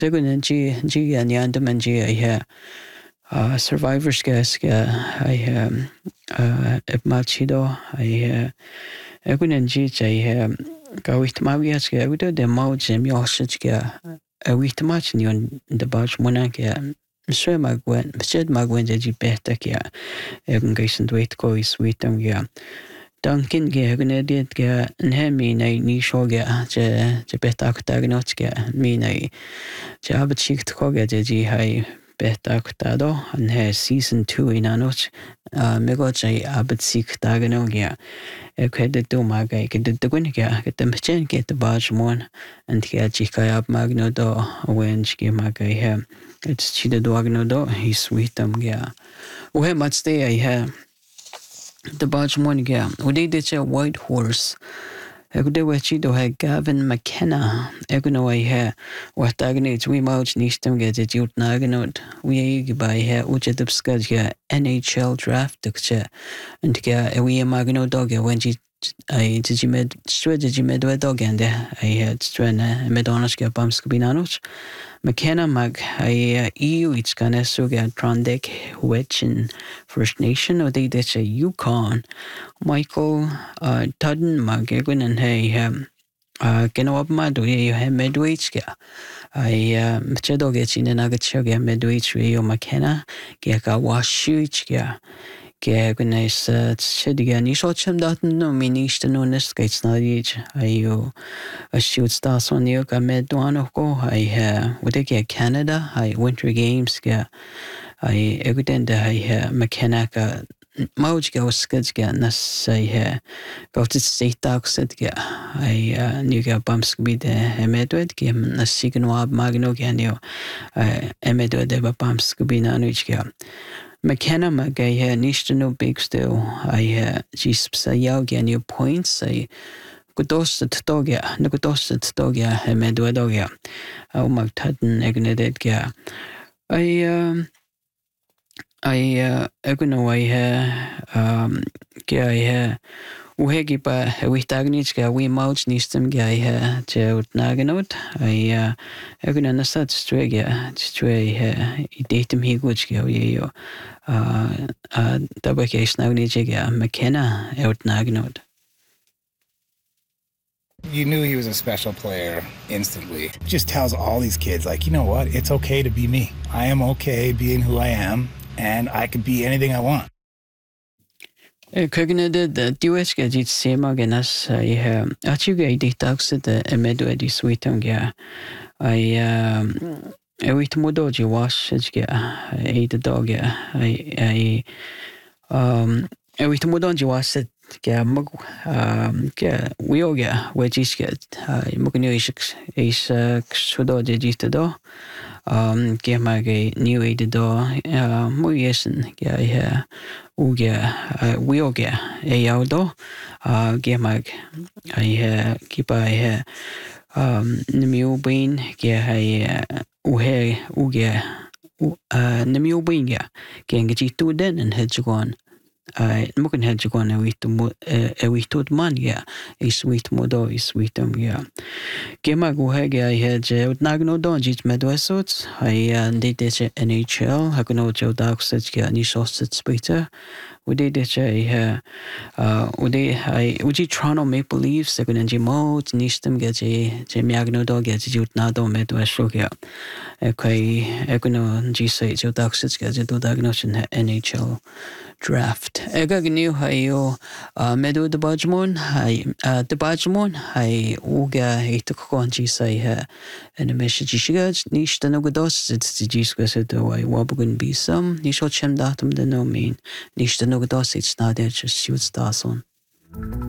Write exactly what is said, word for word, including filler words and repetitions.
Tegun G G and Yandam G I ha uh survivors gas ga I um uh Machido I uh Egun G I um Gawit Mavias ga Udo de Mauj and Yoshich ga a wit match on the Baj Monakia. Sure Magwen, said Magwen de Betakia, Egun Gason Dwait Koi Sweetum ga. Duncan ga Gunedit ga Nemi na Nishoga, Je Betaktagnotska, Mina. Jabachik Koga de G High Betakutado, and her season two in Anoch, Megoja Abatsik Daganogia. A credit to Maga, get the Gwiniga, get the Machen, get the Bajmon, and get Jikayab Magnodo, when she Maga here. It's Chida Dognodo, he's sweet um yeah. Where much day I have the Bajmon ga, who did a white horse. Egde wechido ha Gavin McKenna. Egno I ha what agnes we mouch nistem get it ut naganot. We by ha ujetupskaj ga N H L draft dukcha. And ga we magno dog when she I did you med did you med dog and I had strana medonas ga bamskubinanos. McKenna mag I E U it's gonna suga Trondek Wetchin First Nation or they did a Yukon. Michael uh Tudden mag egun and hey um uh Genoab Madu you have Medwitchka. I um Chedogets in an agachaga Medwitch Rio McKenna, Gaka Washuchka. Gegunais Chediga Nishocham Dutton no minish the no nescates knowledge. I a shoot stars on the Oka Medwanoko. I uh would I get Canada, I Winter Games, yeah. I evident I uh Mechanica Mauj go skidga nas I go to state dog said yeah. I uh knew ga bumps be the Emedwed game a signal magno ganio. I Emedwed de bumps be nanuchga. McKenna Magaya Nishno Big Still. I uh she's sayao new points. I Gudos at Dogia, Nugudos at Dogia, Hemedwadogia. Oh my Tudden Egnedetka. I um I uh Eguno I uh um Gia Uhegi ba Witagnitska, we mouch nistem guy to Naganot. I uh Eguna Nasat Strega, Stray datum he good go yo. Uh uh Dabake Snagnijiga, McKenna out Naganot. You knew he was a special player instantly. Just tells all these kids, like, you know what? It's okay to be me. I am okay being who I am, and I can be anything I want. Kögnede de dueska dit sema genas I achuga I ditax de emedo di sweetunga. I um Evit modoji wash ga I the dog I I um Evit modonji was it ga mug um ga wioga wedges get I mugnu is is sudo de jitado. Um, get my new aid do, uh, muy yesen, get uga, wheel get a yaudo, uh, get my, I keep I, um, Nemu bean, get a uhe, uga, uh, Nemu bean, get get two den and heads gone. I muggen hedge gone a wheat a wheat man, yeah, a sweet modo is sweet um, yeah. Gema go hag I had Nagno don jit medwesots. I did this N H L, Hagono Joe Dark such get any sausage speaker. We did it a uh would they I would you Toronto Maple Leafs, second and Jimo, Nistem get a Jamiagno dog get you nado medwesho yeah. Okay, Econo G say Joe Dark such get a diagnosis N H L draft. Ega gnu hayo uh medu the Bajmon, I uh the Bajmon, I uga hate konji say her and a message shigas nish the nogodos it's the G square said though I wabugun be some nish chem datum the no mean nish the nogodos it's not there just shoot stars on.